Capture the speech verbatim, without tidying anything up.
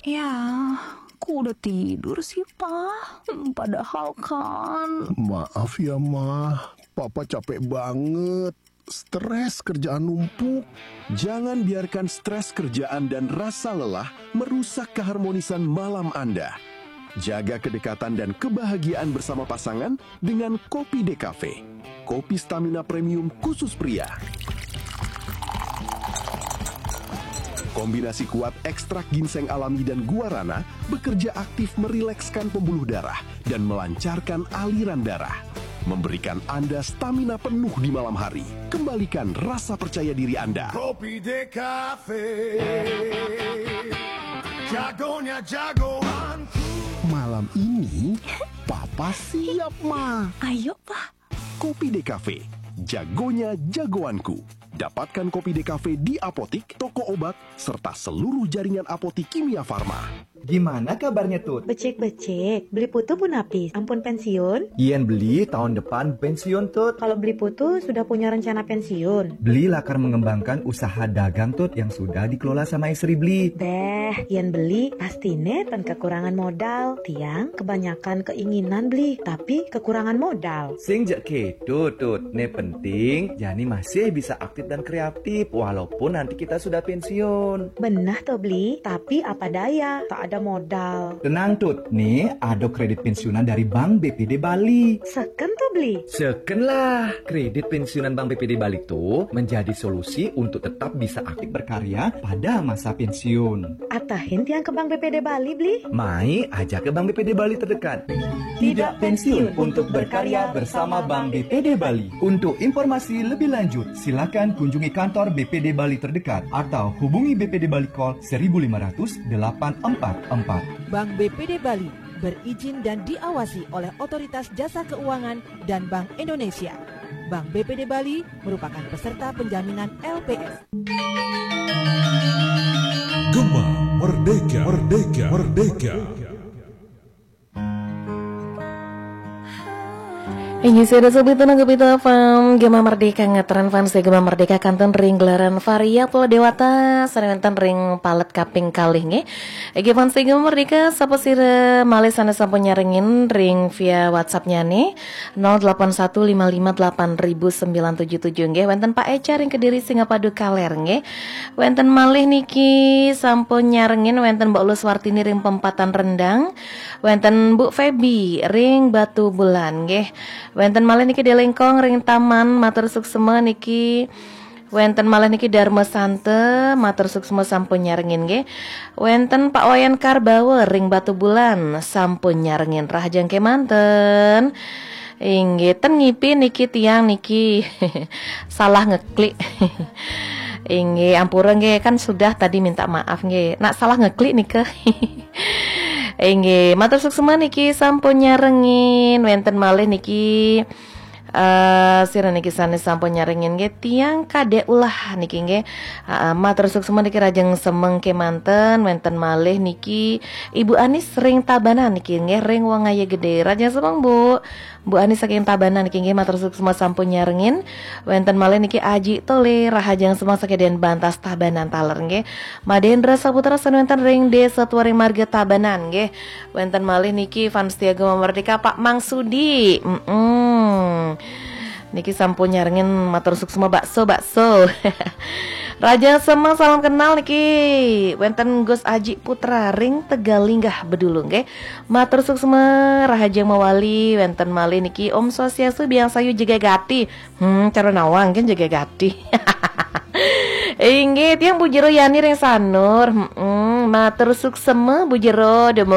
Ya, aku udah tidur sih, Pak. Padahal kan... Maaf ya, Ma. Papa capek banget. Stres kerjaan numpuk. Jangan biarkan stres kerjaan dan rasa lelah merusak keharmonisan malam Anda. Jaga kedekatan dan kebahagiaan bersama pasangan dengan Kopi Decafe. Kopi stamina premium khusus pria. Kombinasi kuat ekstrak ginseng alami dan guarana bekerja aktif merilekskan pembuluh darah dan melancarkan aliran darah. Memberikan Anda stamina penuh di malam hari. Kembalikan rasa percaya diri Anda. Kopi Decafe, jagonya jagoanku. Malam ini, Papa siap, Ma. Ayo, Pak. Kopi Decafe, jagonya jagoanku. Dapatkan Kopi Decafe di apotik, toko obat, serta seluruh jaringan apotik Kimia Farma. Gimana kabarnya Tut? Becek-becek, beli putu pun habis. Ampun pensiun? Ian beli tahun depan pensiun Tut. Kalau beli putu sudah punya rencana pensiun? Beli lakar mengembangkan usaha dagang Tut yang sudah dikelola sama istri Beli. Deh, Ian beli pasti neten kekurangan modal. Tiang kebanyakan keinginan beli, tapi kekurangan modal. Sing jak kedo Tut, ne penting Jani masih bisa aktif dan kreatif walaupun nanti kita sudah pensiun. Benah tuh beli, tapi apa daya, tak ada modal. Tenang Tut, nih ada kredit pensiunan dari Bank B P D Bali. Seken tuh beli. Seken lah, kredit pensiunan Bank B P D Bali tuh menjadi solusi untuk tetap bisa aktif berkarya pada masa pensiun. Atahin tiang ke Bank B P D Bali beli. Mai aja ke Bank B P D Bali terdekat. Tidak pensiun untuk berkarya bersama Bank B P D Bali. Untuk informasi lebih lanjut, silakan kunjungi kantor B P D Bali terdekat atau hubungi B P D Bali Call seribu lima ratus delapan empat empat. Bank B P D Bali berizin dan diawasi oleh Otoritas Jasa Keuangan dan Bank Indonesia. Bank B P D Bali merupakan peserta penjaminan L P S. Gema Merdeka, Merdeka, Merdeka. Ini sudah sebut tenang kita fam Gema Merdeka ngetren fans Gema Merdeka kanten ring gelaran variabel dewata sanenten ring palet kaping kalih nge. Egi fans Gema Merdeka sapa sire malih sana sampun nyaringin ring via WhatsApp-nya nih nol delapan satu lima lima delapan nol sembilan tujuh tujuh nge. Wenten Pak Eca ring Kediri Singapadu Kaler nge. Wenten malih niki sampun nyaringin wenten Mbak Luswartini ring Pempatan Rendang. Wenten Bu Febi ring Batu Bulan nge. Wenten malih niki Delengkong ring Taman matur suksema niki wenten malih niki Dharma Sante matur suksema sampun nyarengin nggih. Wenten Pak Wayan Karbawe ring Batu Bulan sampun nyarengin rahajeng kemanten. Inggih ten ngipi niki tiang niki salah ngeklik. Inggih ampura nggih kan sudah tadi minta maaf nggih. Nak salah ngeklik nike. Inggih, matur suksema niki sampun nyarengin wenten malih niki uh, sira niki sanes sampun nyarengin nggih tiang kadek ulah niki nggih. Uh, matur suksema niki rajeng semeng kemanten wenten malih niki Ibu Anis ring Tabanan niki nggih ring wong aya gede. Rajeng semeng Bu. Bu Anis saking Tabanan niki nggih matur suksema sampun nyarengin wenten malih niki Aji Tole rahajeng semeng sakeden Bantas Tabanan taler nggih. Madendra Saputra wenten ring Desa Tuaring Marga Tabanan nggih. Wenten malih niki fans Gema Merdeka Pak Mang Sudi. Mm-mm. Niki sampun nyarengin matur suksema bakso bakso. Raja Semang salam kenal niki wenten Gus Aji Putra ring Tegalinggah Bedulung nggih. Matur suksema rahajeng mawali wenten malih niki Om Swastiastu biang sayu jaga gati. Hmm cara nawang kan jaga gati. Inggih tiang Bu Jero Yani ring Sanur. Hmm matur suksema Bu Jero